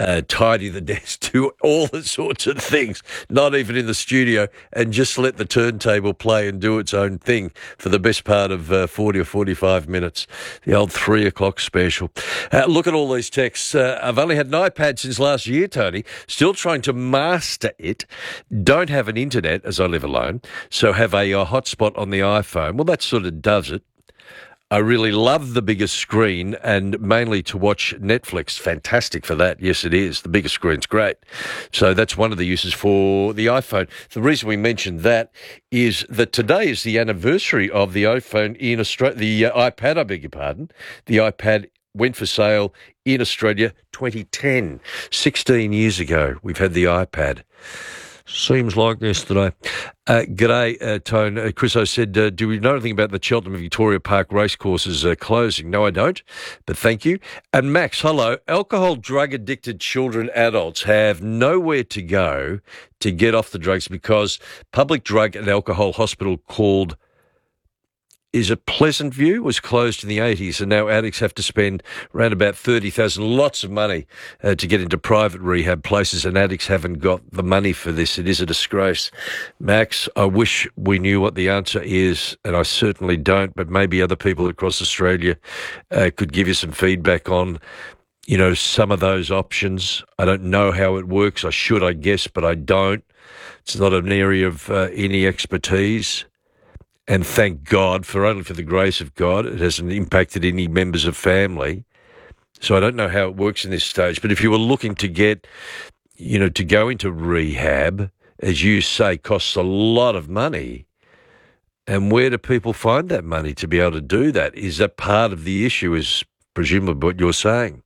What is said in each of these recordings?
tidy the desk, do all the sorts of things, not even in the studio, and just let the turntable play and do its own thing for the best part of 40 or 45 minutes. The old 3 o'clock special. Look at all these texts. I've only had an iPad since last year, Tony. Still trying to master it. Don't have an internet as I live alone, so have a hotspot on the iPhone. Well, that sort of does it. I really love the bigger screen and mainly to watch Netflix. Fantastic for that. Yes, it is. The bigger screen's great. So that's one of the uses for the iPhone. The reason we mentioned that is that today is the anniversary of the iPhone in Australia, the iPad, I beg your pardon. The iPad went for sale in Australia 2010. 16 years ago, we've had the iPad. Seems like yesterday. G'day, Tone. Chriso said, do we know anything about the Cheltenham Victoria Park racecourses closing? No, I don't, but thank you. And Max, hello. Alcohol, drug-addicted children, adults have nowhere to go to get off the drugs because Public Drug and Alcohol Hospital called is it Pleasant View was closed in the 80s, and now addicts have to spend around about $30,000, lots of money, to get into private rehab places, and addicts haven't got the money for this. It is a disgrace. Max, I wish we knew what the answer is, and I certainly don't, but maybe other people across Australia could give you some feedback on, you know, some of those options. I don't know how it works. I should, I guess, but I don't. It's not an area of any expertise. And thank God, only for the grace of God, it hasn't impacted any members of family. So I don't know how it works in this stage. But if you were looking to get, you know, to go into rehab, as you say, costs a lot of money. And where do people find that money to be able to do that? Is that part of the issue, is presumably what you're saying?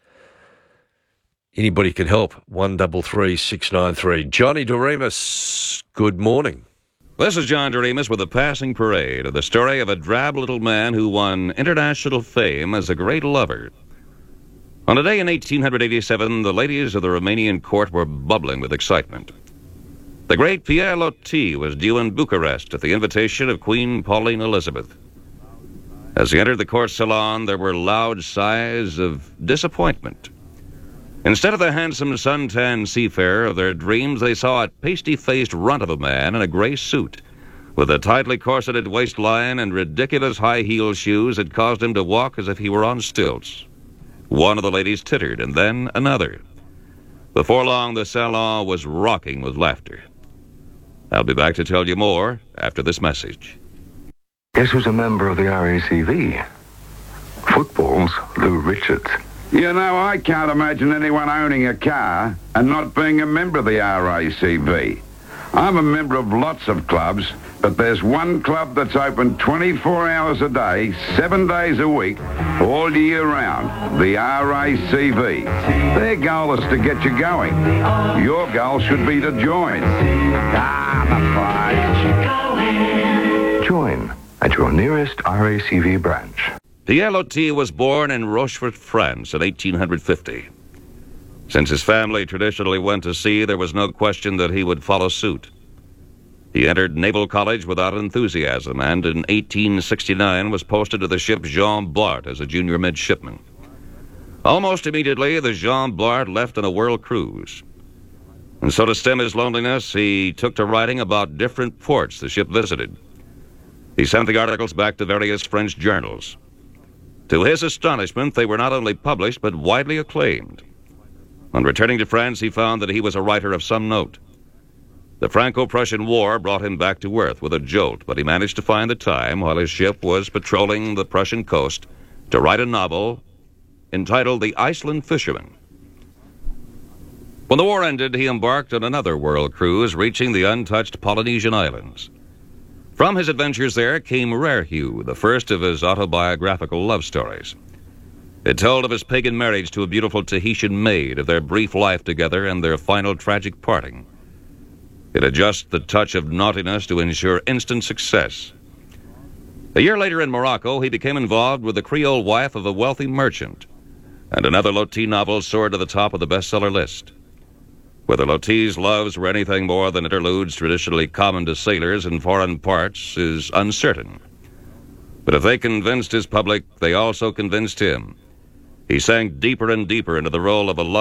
Anybody can help. 133 693. Johnny Doremus, good morning. This is John Doremus with a passing parade of the story of a drab little man who won international fame as a great lover. On a day in 1887, the ladies of the Romanian court were bubbling with excitement. The great Pierre Loti was due in Bucharest at the invitation of Queen Pauline Elizabeth. As he entered the court salon, there were loud sighs of disappointment. Instead of the handsome suntan seafarer of their dreams, they saw a pasty-faced runt of a man in a gray suit, with a tightly corseted waistline and ridiculous high-heel shoes that caused him to walk as if he were on stilts. One of the ladies tittered, and then another. Before long, the salon was rocking with laughter. I'll be back to tell you more after this message. Guess who's a member of the RACV? Football's Lou Richards. You know, I can't imagine anyone owning a car and not being a member of the RACV. I'm a member of lots of clubs, but there's one club that's open 24 hours a day, 7 days a week, all year round, the RACV. Their goal is to get you going. Your goal should be to join. Join at your nearest RACV branch. Pierre Loti was born in Rochefort, France in 1850. Since his family traditionally went to sea, there was no question that he would follow suit. He entered Naval College without enthusiasm and in 1869 was posted to the ship Jean Bart as a junior midshipman. Almost immediately, the Jean Bart left on a world cruise. And so to stem his loneliness, he took to writing about different ports the ship visited. He sent the articles back to various French journals. To his astonishment, they were not only published, but widely acclaimed. On returning to France, he found that he was a writer of some note. The Franco-Prussian War brought him back to earth with a jolt, but he managed to find the time, while his ship was patrolling the Prussian coast, to write a novel entitled The Iceland Fisherman. When the war ended, he embarked on another world cruise, reaching the untouched Polynesian Islands. From his adventures there came Rare Hue, the first of his autobiographical love stories. It told of his pagan marriage to a beautiful Tahitian maid, of their brief life together and their final tragic parting. It had just the touch of naughtiness to ensure instant success. A year later in Morocco, he became involved with the Creole wife of a wealthy merchant, and another Loti novel soared to the top of the bestseller list. Whether Loti's loves were anything more than interludes traditionally common to sailors in foreign parts is uncertain. But if they convinced his public, they also convinced him. He sank deeper and deeper into the role of a